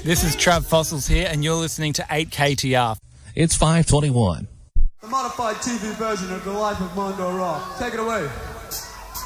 This is Trav Fossils here, and you're listening to 8KTR. It's 5:21. The modified TV version of The Life of Mondo Rock. Take it away.